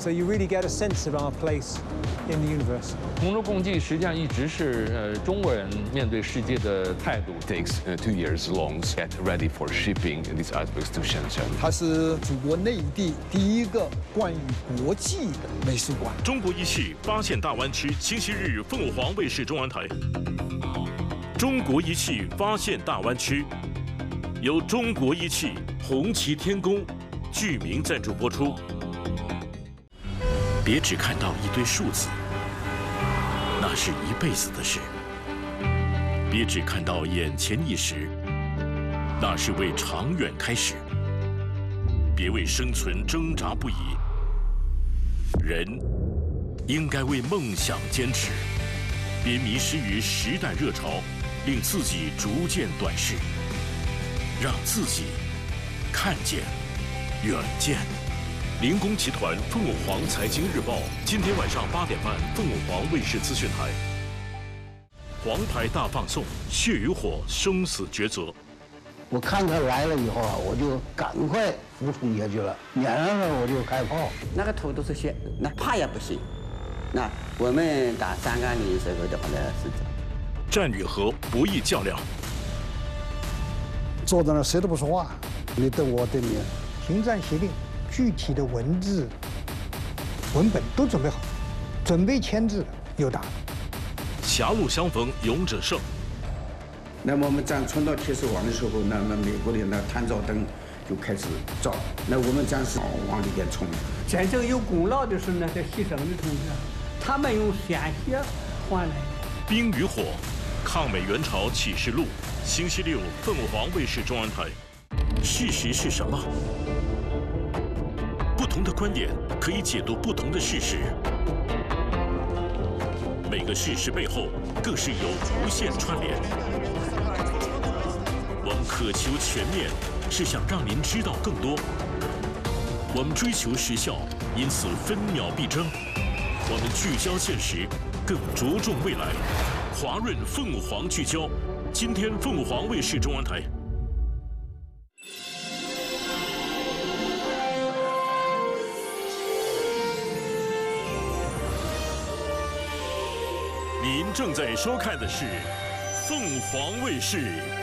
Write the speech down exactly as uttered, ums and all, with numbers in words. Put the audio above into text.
So you really get a sense of our place in the universe. 同舟共济实际上一直是呃中国人面对世界的态度。 It takes uh, two years long to get ready for shipping these artworks to Shenzhen. 它是祖国内地第一个关于国际的美术馆。 中国一系发现大湾区，星期日凤凰卫视中文台。中国一系发现大湾区，由中国一系、红旗天宫、剧名赞助播出。别只看到一堆数字，那是一辈子的事；别只看到眼前一时，那是为长远开始。别为生存挣扎不已，人应该为梦想坚持。别迷失于时代热潮，令自己逐渐短视，让自己看见远见。灵工集团凤凰财经日报，今天晚上八点半，凤凰卫视资讯台。黄牌大放送，血与火，生死抉择。 我看他来了以后啊，我就赶快服从下去了，撵上了我就开炮。 那个头都是血，那怕也不行。那我们打三杠零时候的话呢是这样。 战与和，博弈较量。 坐在那儿谁都不说话，你对我对你。 停战协定具体的文字、文本都准备好，准备签字又打。 狭路相逢勇者胜。 那么我们站冲到铁丝网的时候，那那美国的那探照灯就开始照，那我们战士往里边冲。 真正有功劳的是那些牺牲的同志，他们用鲜血换来的。 冰与火，抗美援朝启示录，星期六凤凰卫视中文台。事实是什么？不同的观点可以解读不同的事实，每个事实背后更是有无限串联。我们渴求全面，是想让您知道更多。我们追求实效，因此分秒必争。我们聚焦现实，更着重未来。华润凤凰聚焦，今天凤凰卫视中文台。您正在收看的是凤凰卫视